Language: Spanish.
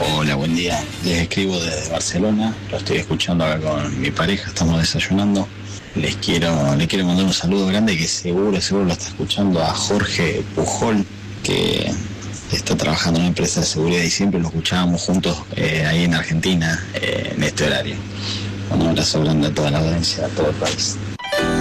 Hola, buen día. Les escribo desde Barcelona, lo estoy escuchando acá con mi pareja, estamos desayunando. Le quiero mandar un saludo grande que seguro lo está escuchando a Jorge Pujol, que está trabajando en una empresa de seguridad y siempre lo escuchábamos juntos ahí en Argentina en este horario. Un abrazo grande a toda la audiencia, a todo el país.